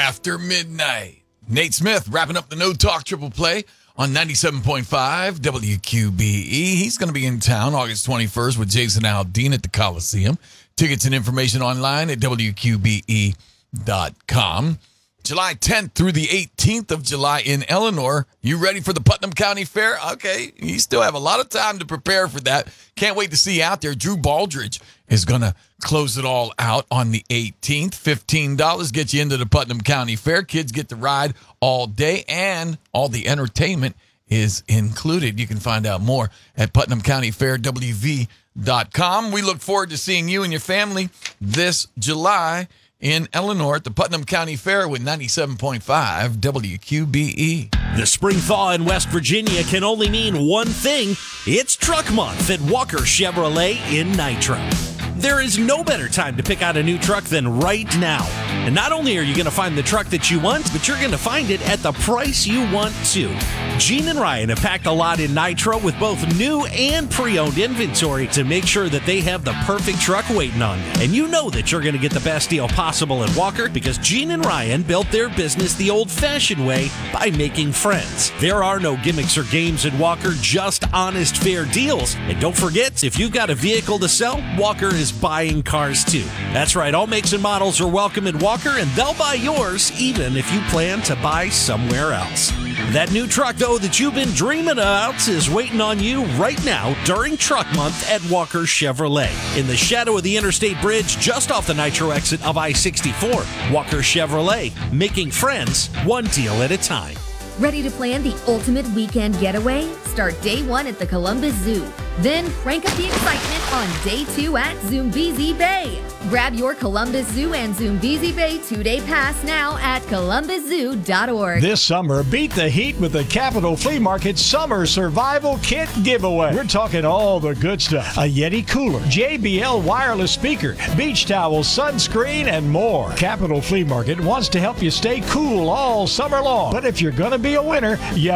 after midnight. Nate Smith wrapping up the No Talk Triple Play on 97.5 WQBE. He's going to be in town August 21st with Jason Aldean at the Coliseum. Tickets and information online at WQBE.com. July 10th through the 18th of July in Eleanor. You ready for the Putnam County Fair? Okay, you still have a lot of time to prepare for that. Can't wait to see you out there. Drew Baldridge is going to close it all out on the 18th. $15 get you into the Putnam County Fair. Kids get to ride all day, and all the entertainment is included. You can find out more at PutnamCountyFairWV.com. We look forward to seeing you and your family this July in Eleanor at the Putnam County Fair with 97.5 WQBE. The spring thaw in West Virginia can only mean one thing. It's Truck Month at Walker Chevrolet in Nitro. There is no better time to pick out a new truck than right now. And not only are you going to find the truck that you want, but you're going to find it at the price you want too. Gene and Ryan have packed a lot in Nitro with both new and pre-owned inventory to make sure that they have the perfect truck waiting on you. And you know that you're going to get the best deal possible at Walker because Gene and Ryan built their business the old-fashioned way by making friends. There are no gimmicks or games at Walker, just honest, fair deals. And don't forget, if you've got a vehicle to sell, Walker is buying cars too. That's right, all makes and models are welcome at Walker, and they'll buy yours even if you plan to buy somewhere else. That new truck, though, that you've been dreaming about is waiting on you right now during Truck Month at Walker Chevrolet. In the shadow of the Interstate Bridge, just off the Nitro exit of I-64. Walker Chevrolet, making friends one deal at a time. Ready to plan the ultimate weekend getaway? Start day one at the Columbus Zoo. Then crank up the excitement on day two at Zoombezi Bay. Grab your Columbus Zoo and Zoombezi Bay 2-day pass now at columbuszoo.org. This summer, beat the heat with the Capital Flea Market Summer Survival Kit Giveaway. We're talking all the good stuff. A Yeti cooler, JBL wireless speaker, beach towels, sunscreen, and more. Capital Flea Market wants to help you stay cool all summer long. But if you're going to be a winner, you